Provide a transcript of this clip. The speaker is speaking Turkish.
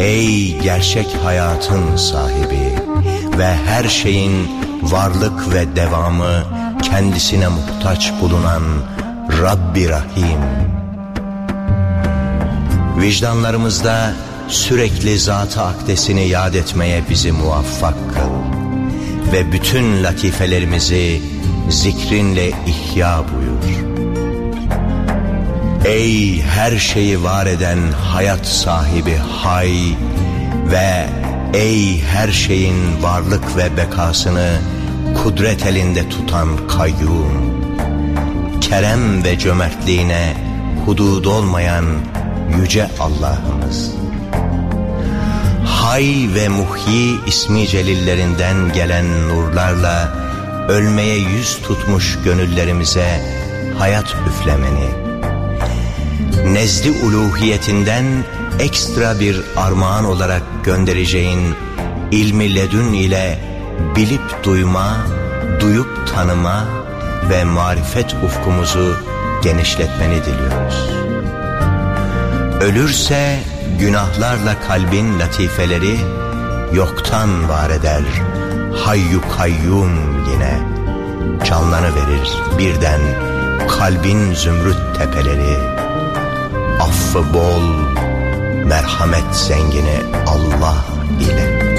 Ey gerçek hayatın sahibi ve her şeyin varlık ve devamı kendisine muhtaç bulunan Rabbi Rahim. Vicdanlarımızda sürekli Zat-ı Akdesini yad etmeye bizi muvaffak kıl ve bütün latifelerimizi zikrinle ihya buyur. Ey her şeyi var eden hayat sahibi Hay ve ey her şeyin varlık ve bekasını kudret elinde tutan Kayyum, kerem ve cömertliğine hudud olmayan yüce Allah'ımız. Hay ve Muhyi ismi celillerinden gelen nurlarla ölmeye yüz tutmuş gönüllerimize hayat üflemeni, nezd-i uluhiyetinden ekstra bir armağan olarak göndereceğin ilmi ledün ile bilip duyma, duyup tanıma ve marifet ufkumuzu genişletmeni diliyoruz. Ölürse günahlarla kalbin latifeleri yoktan var eder Hayyu Kayyum, yine canlanıverir birden kalbin zümrüt tepeleri. Affı bol, merhamet zengini Allah ile.